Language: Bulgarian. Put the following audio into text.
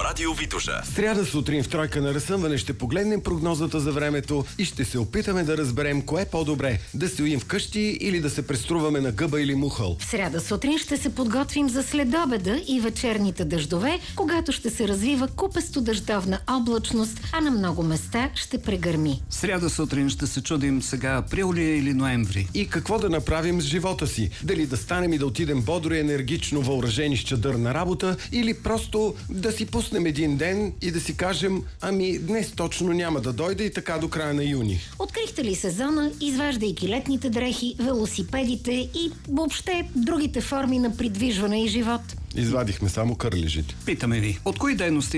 Радио Витоша. Сряда сутрин в тройка на разсъмване ще погледнем прогнозата за времето и ще се опитаме да разберем кое е по-добре – да стоим вкъщи или да се преструваме на гъба или мухъл. В сряда сутрин ще се подготвим за следобеда и вечерните дъждове, когато ще се развива купесто дъждовна облачност, а на много места ще прегърми. В сряда сутрин ще се чудим сега април ли е или ноември. И какво да направим с живота си? Дали да станем и да отидем бодро и енергично въоръжени с чадър на работа или просто да си пуснем един ден и да си кажем: ами днес точно няма да дойде и така до края на юни. Открихте ли сезона, изваждайки летните дрехи, велосипедите и въобще другите форми на придвижване и живот? Извадихме само кърлежите. Питаме ви, от кои дейности